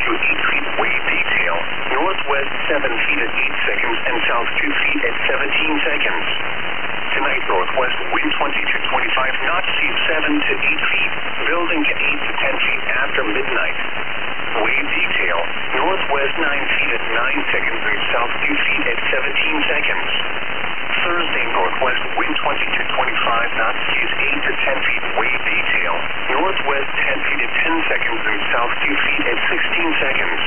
to 8 feet wave detail. Northwest 7 feet at 8 seconds and south 2 feet at 17 seconds. Tonight, northwest wind 20 to 25 knots, seas 7 to 8 feet, building to 8 to 10 feet after midnight. Wave detail, northwest 9 feet at 9 seconds and south 2 feet at 17 seconds. Thursday, northwest wind 20 to 25 knots, seas 8 to 10 feet, wave detail, northwest 10 feet at 10 seconds and south 2 feet at 16 seconds.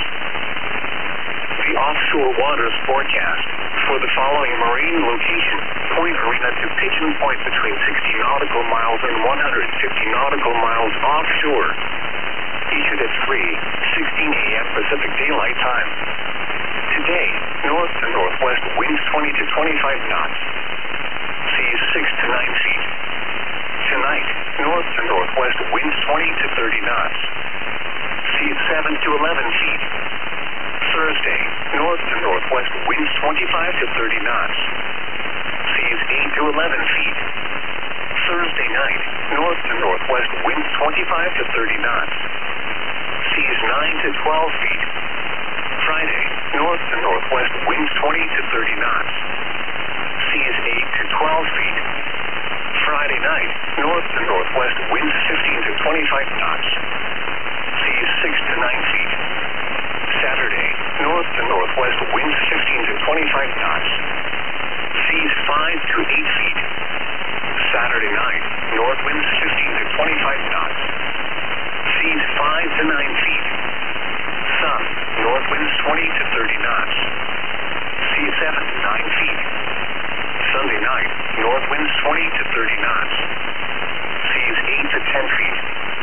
The offshore waters forecast for the following marine location: Point Arena to Pigeon Point between 60 nautical miles and 150 nautical miles offshore. Issued at 3:16 a.m. Pacific Daylight Time. Today, north to northwest winds 20 to 25 knots. Seas 6 to 9 feet. Tonight, north to northwest winds 20 to 30 knots. Seas 7 to 11 feet. Thursday, north to northwest winds 25 to 30 knots. Seas 8 to 11 feet. Thursday night, north to northwest winds 25 to 30 knots. Seas 9 to 12 feet. Friday, north to northwest winds 20 to 30 knots. Seas 8 to 12 feet. Friday night, north to northwest winds 15 to 25 knots. Seas 6 to 9 feet. Saturday, north to northwest winds 15 to 25 knots. Seas 5 to 8 feet. Saturday night, north winds 15 to 25 knots. Seas 5 to 9 feet. Sun, north winds 20 to 30 knots. Seas 7 to 9 feet. Sunday night, north winds 20 to 30 knots. Seas 8 to 10 feet.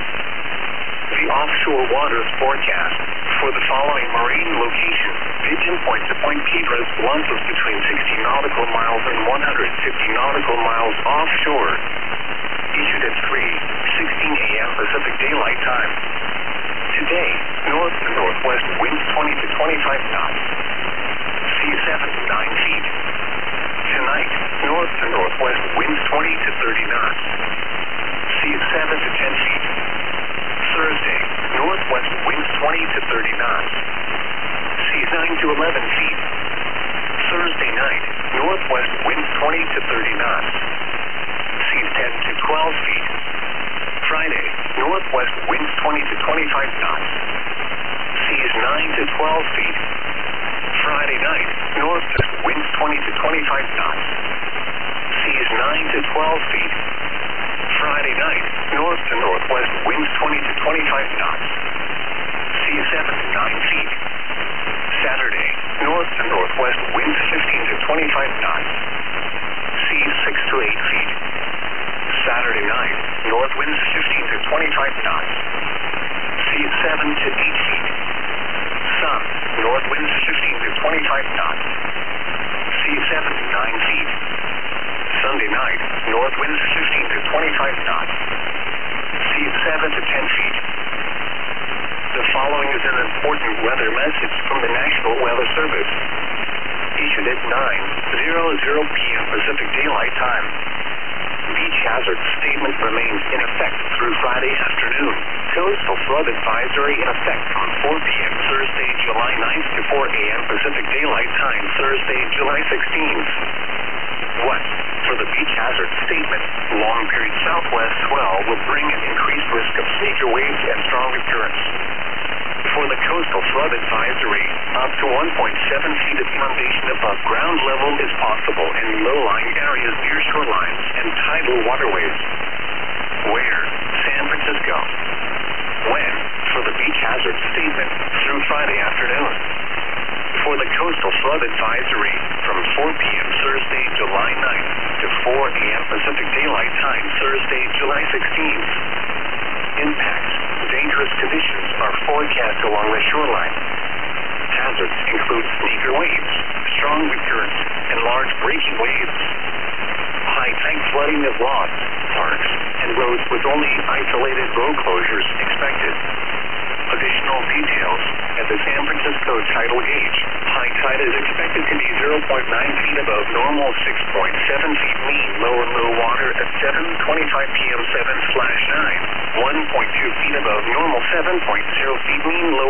The offshore waters forecast for the following marine location: Pigeon Point to Point Pedras Blancas between 60 nautical miles and 150 nautical miles offshore. Issued at 3:16 a.m. Pacific Daylight Time. Today, north to northwest winds 20 to 25 knots. Seas 7 to 9 feet. Tonight, north to northwest winds 20 to 30 knots. Seas 7 to 10 feet. Thursday, northwest winds 20 to 30 knots. Seas 9 to 11 feet. Thursday night, northwest winds 20 to 30 knots. Seas 10 to 12 feet. Friday, northwest winds 20 to 25 knots. Seas 9 to 12 feet. Friday night, northwest winds 20 to 25 knots. Seas 9 to 12 feet. Friday night, north to northwest winds 20 to 25 knots. Seas 7 to 9 feet. Saturday, north to northwest winds 15 to 25 knots. Seas 6 to 8 feet. Saturday night, north winds 15 to 25 knots. Seas 7 to 8 feet. Sun, north winds 15 to 25 knots. Seas 7 to 9 feet. Sunday night, north winds 15 to 25 knots. Seas 7 to 10 feet. The following is an important weather message from the National Weather Service. Issued at 9:00 p.m. Pacific Daylight Time. Beach hazard statement remains in effect through Friday afternoon. Coastal flood advisory in effect from 4 p.m. Thursday, July 9th to 4 a.m. Pacific Daylight Time, Thursday, July 16th. What? For the beach hazard statement, long period southwest swell will bring an increased risk of major waves and stronger currents. For the coastal flood advisory, up to 1.7 feet of inundation above ground level is possible in low-lying areas near shorelines and tidal waterways. Where? San Francisco. When? For the beach hazard statement, through Friday afternoon. For the coastal flood advisory, from 4 p.m. Thursday, July 9th to 4 a.m. Pacific Daylight Time, Thursday, July 16th. Impacts. Dangerous conditions are forecast along the shoreline. Hazards include sneaker waves, strong wind currents, and large breaking waves. High tide flooding of lots, parks, and roads with only isolated road closures expected. Additional details at the San Francisco tidal gauge. High tide is expected to be 0.9 feet above normal, 6.7 feet mean low and low water at 7:25 p.m. 7/9, 1.2 feet above normal, 7.0 feet mean low